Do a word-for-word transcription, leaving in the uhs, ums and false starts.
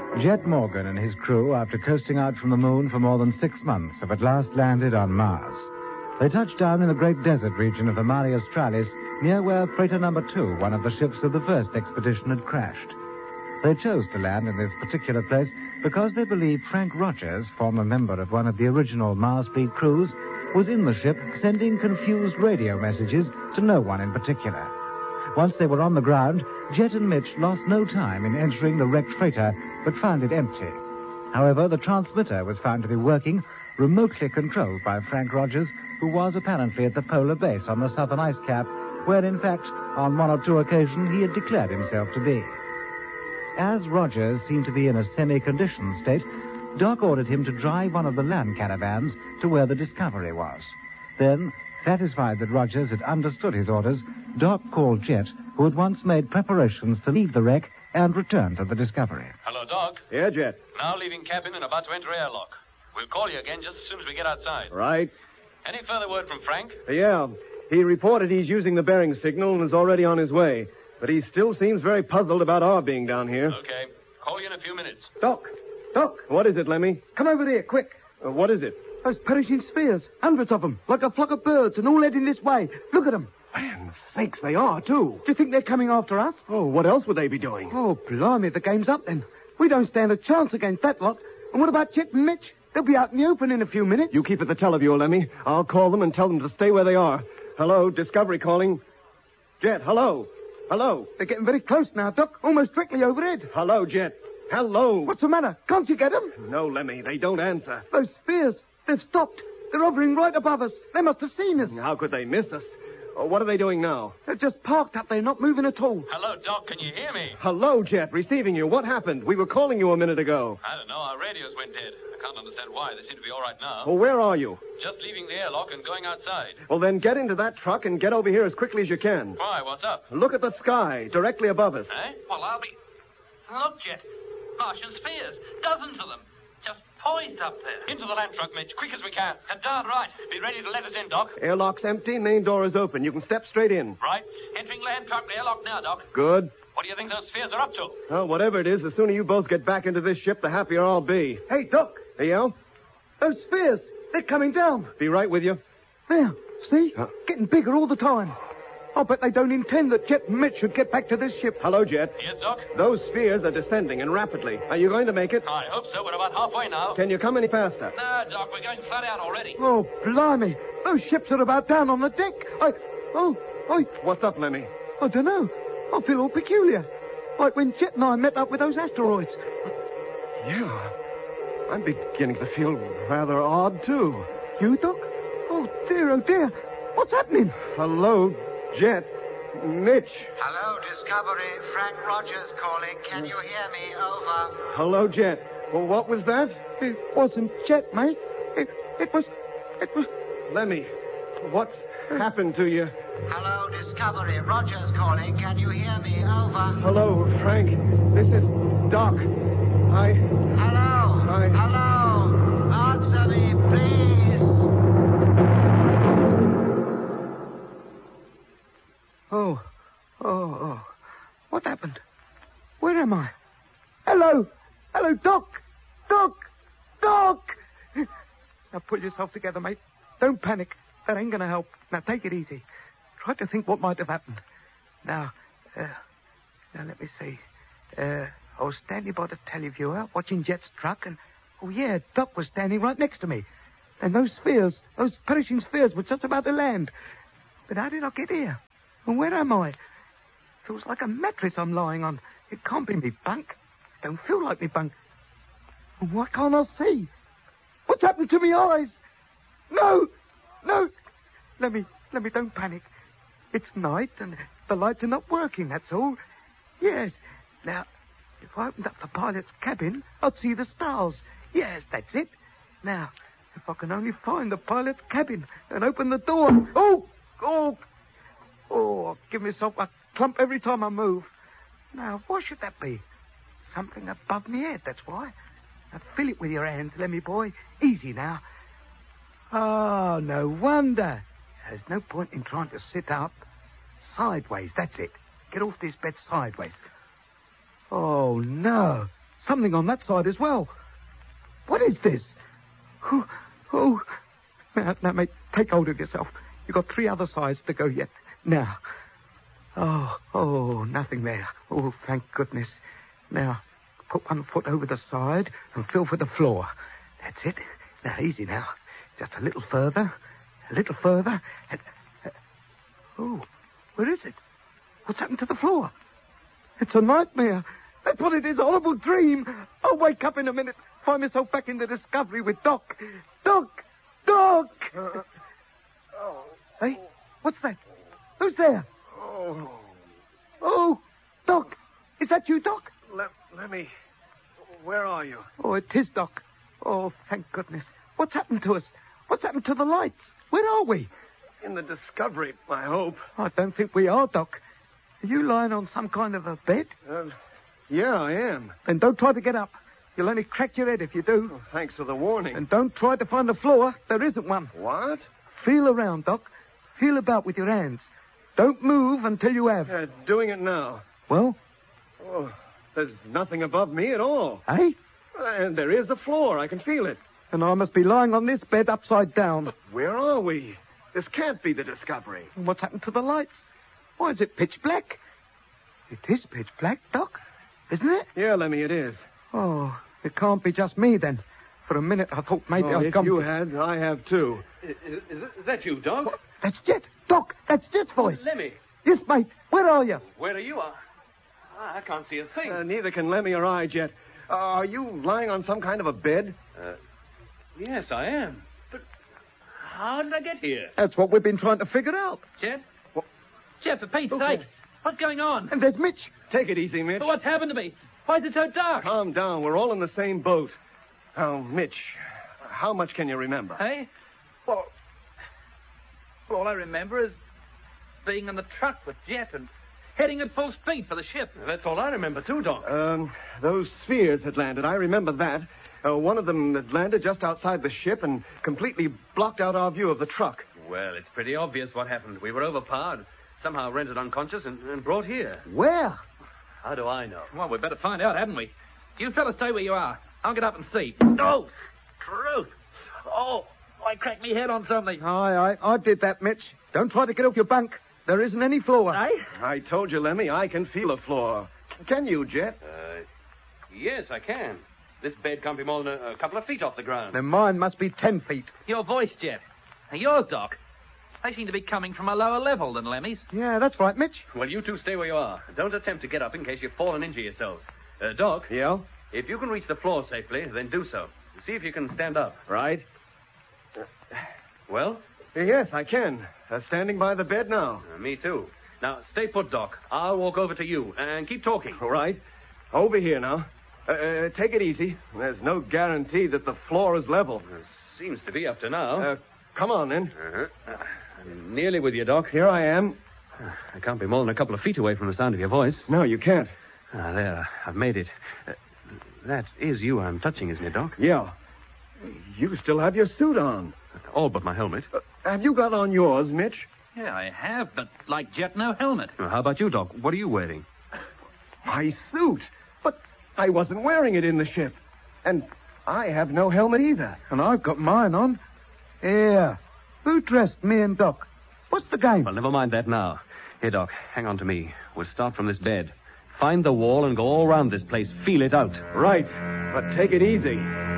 Jet Morgan and his crew, after coasting out from the moon for more than six months, have at last landed on Mars. They touched down in the great desert region of the Mare Australis, near where freighter number two, one of the ships of the first expedition, had crashed. They chose to land in this particular place because they believed Frank Rogers, former member of one of the original Mars fleet crews, was in the ship sending confused radio messages to no one in particular. Once they were on the ground, Jet and Mitch lost no time in entering the wrecked freighter, but found it empty. However, the transmitter was found to be working, remotely controlled by Frank Rogers, who was apparently at the polar base on the southern ice cap, where, in fact, on one or two occasions he had declared himself to be. As Rogers seemed to be in a semi-conditioned state, Doc ordered him to drive one of the land caravans to where the Discovery was. Then, satisfied that Rogers had understood his orders, Doc called Jet, who had once made preparations to leave the wreck and return to the Discovery. Hello, Doc. Yeah, Jet. Now leaving cabin and about to enter airlock. We'll call you again just as soon as we get outside. Right. Any further word from Frank? Yeah. He reported he's using the bearing signal and is already on his way. But he still seems very puzzled about our being down here. Okay. Call you in a few minutes. Doc! Doc! What is it, Lemmy? Come over here, quick. Uh, what is it? Those perishing spheres. Hundreds of them. Like a flock of birds, and all heading this way. Look at them. Man, sakes, they are, too. Do you think they're coming after us? Oh, what else would they be doing? Oh, blimey, the game's up then. We don't stand a chance against that lot. And what about Jet and Mitch? They'll be out in the open in a few minutes. You keep at the teleview, Lemmy. I'll call them and tell them to stay where they are. Hello, Discovery calling. Jet, hello. Hello. They're getting very close now, Doc. Almost directly overhead. Hello, Jet. Hello. What's the matter? Can't you get them? No, Lemmy, they don't answer. Those spheres, they've stopped. They're hovering right above us. They must have seen us. How could they miss us? Oh, what are they doing now? They're just parked up there, not moving at all. Hello, Doc. Can you hear me? Hello, Jet. Receiving you. What happened? We were calling you a minute ago. I don't know. Our radios went dead. I can't understand why. They seem to be all right now. Well, where are you? Just leaving the airlock and going outside. Well, then get into that truck and get over here as quickly as you can. Why? What's up? Look at the sky, directly above us. Eh? Well, I'll be... Look, Jet. Martian spheres. Dozens of them. Just poised up there. Into the land truck, Mitch. Quick as we can. And darn right. Be ready to let us in, Doc. Airlock's empty. Main door is open. You can step straight in. Right. Entering land truck airlock now, Doc. Good. What do you think those spheres are up to? Well, whatever it is, the sooner you both get back into this ship, the happier I'll be. Hey, Doc. Hey, Al? Those spheres, they're coming down. Be right with you. There. See? Huh? Getting bigger all the time. I'll bet they don't intend that Jet and Mitch should get back to this ship. Hello, Jet. Yes, Doc? Those spheres are descending, and rapidly. Are you going to make it? I hope so. We're about halfway now. Can you come any faster? No, Doc. We're going flat out already. Oh, blimey. Those ships are about down on the deck. I... Oh, I... What's up, Lemmy? I don't know. I feel all peculiar. Like when Jet and I met up with those asteroids. Yeah. I'm beginning to feel rather odd, too. You, Doc? Oh, dear, oh, dear. What's happening? Hello, Jet. Mitch. Hello, Discovery. Frank Rogers calling. Can you hear me? Over. Hello, Jet. Well, what was that? It wasn't Jet, mate. It, it was... It was... Lemmy, what's happened to you? Hello, Discovery. Rogers calling. Can you hear me? Over. Hello, Frank. This is Doc. I... Hello. I... Hello. Answer me, please. Oh, oh, oh. What happened? Where am I? Hello! Hello, Doc! Doc! Doc! Now pull yourself together, mate. Don't panic. That ain't gonna help. Now take it easy. Try to think what might have happened. Now, uh, now let me see. Uh, I was standing by the televiewer, watching Jet's truck, and, oh yeah, Doc was standing right next to me. And those spheres, those perishing spheres were just about to land. But how did I get here? And where am I? Feels like a mattress I'm lying on. It can't be me bunk. Don't feel like me bunk. And why can't I see? What's happened to me eyes? No! No! Let me, let me, don't panic. It's night and the lights are not working, that's all. Yes. Now, if I opened up the pilot's cabin, I'd see the stars. Yes, that's it. Now, if I can only find the pilot's cabin and open the door. Oh! Oh! Oh, I give myself a clump every time I move. Now, what should that be? Something above my head, that's why. Now, feel it with your hands, Lemmy boy. Easy now. Oh, no wonder. There's no point in trying to sit up. Sideways, that's it. Get off this bed sideways. Oh, no. something on that side as well. What is this? Oh, oh. Now, now, mate, take hold of yourself. You've got three other sides to go yet. Now. Oh, oh, nothing there. Oh, thank goodness. Now, put one foot over the side and feel for the floor. That's it. Now, easy now. Just a little further. A little further. And, uh, oh, where is it? What's happened to the floor? It's a nightmare. That's what it is, a horrible dream. I'll wake up in a minute, find myself back in the Discovery with Doc. Doc! Doc! Uh, oh. Hey, what's that? Who's there? Oh. Oh, Doc. Is that you, Doc? Let, let me... Where are you? Oh, it is, Doc. Oh, thank goodness. What's happened to us? What's happened to the lights? Where are we? In the Discovery, I hope. I don't think we are, Doc. Are you lying on some kind of a bed? Uh, yeah, I am. Then don't try to get up. You'll only crack your head if you do. Oh, thanks for the warning. And don't try to find the floor. There isn't one. What? Feel around, Doc. Feel about with your hands. Don't move until you have. Uh, doing it now. Well? Oh, there's nothing above me at all. Eh? And there is a floor. I can feel it. And I must be lying on this bed upside down. But where are we? This can't be the Discovery. And what's happened to the lights? Why is it pitch black? It is pitch black, Doc. Isn't it? Yeah, Lemmy, it is. Oh, it can't be just me then. For a minute I thought maybe oh, I'd if come... you had, I have too. Is, is, is that you, Doc? What? That's Jet. Doc, that's Jet's voice. Lemmy. Yes, mate. Where are you? Where are you? Uh, I can't see a thing. Uh, neither can Lemmy or I, Jet. Uh, are you lying on some kind of a bed? Uh, yes, I am. But how did I get here? That's what we've been trying to figure out. Jet? What? Jet, for Pete's Okay. sake. What's going on? And there's Mitch. Take it easy, Mitch. But what's happened to me? Why is it so dark? Calm down. We're all in the same boat. Now, Mitch, how much can you remember? Hey? Well, all I remember is being in the truck with Jet and heading at full speed for the ship. That's all I remember, too, Doc. Um, those spheres had landed. I remember that. Uh, one of them had landed just outside the ship and completely blocked out our view of the truck. Well, it's pretty obvious what happened. We were overpowered, somehow rendered unconscious, and, and brought here. Where? How do I know? Well, we'd better find out, hadn't we? You fellas stay where you are. I'll get up and see. Oh, truth. Oh, I cracked me head on something. Aye, aye. I did that, Mitch. Don't try to get off your bunk. There isn't any floor. Eh? I told you, Lemmy, I can feel a floor. Can you, Jet? Uh, yes, I can. This bed can't be more than a, a couple of feet off the ground. Then mine must be ten feet. Your voice, Jet. And yours, Doc. They seem to be coming from a lower level than Lemmy's. Yeah, that's right, Mitch. Well, you two stay where you are. Don't attempt to get up in case you fall and injure yourselves. Uh, Doc, Yeah? if you can reach the floor safely, then do so. See if you can stand up. Right. Well? Yes, I can. Uh, standing by the bed now. Uh, me too. Now, stay put, Doc. I'll walk over to you and keep talking. All right. Over here now. Uh, uh, take it easy. There's no guarantee that the floor is level. Uh, seems to be up to now. Uh, come on, then. Uh-huh. Uh, I'm nearly with you, Doc. Here I am. Uh, I can't be more than a couple of feet away from the sound of your voice. No, you can't. Ah, there. I've made it. Uh, that is you I'm touching, isn't it, Doc? Yeah. You still have your suit on. All but my helmet. Uh, have you got on yours, Mitch? Yeah, I have, but like Jet, no helmet. Well, how about you, Doc? What are you wearing? My suit. But I wasn't wearing it in the ship. And I have no helmet either. And I've got mine on. Here. Who dressed me and Doc? What's the game? Well, never mind that now. Here, Doc, hang on to me. We'll start from this bed. Find the wall and go all round this place. Feel it out. Right. But take it easy.